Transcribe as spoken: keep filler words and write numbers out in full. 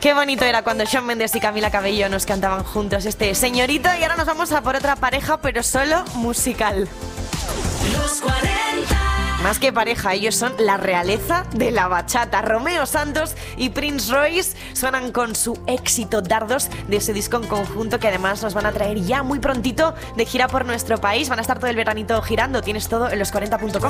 Qué bonito era cuando Shawn Mendes y Camila Cabello nos cantaban juntos este Señorito. Y ahora nos vamos a por otra pareja, pero solo musical. Los cuarenta. Más que pareja, ellos son la realeza de la bachata. Romeo Santos y Prince Royce suenan con su éxito Dardos, de ese disco en conjunto que además nos van a traer ya muy prontito de gira por nuestro país. Van a estar todo el veranito girando. Tienes todo en los cuarenta punto com.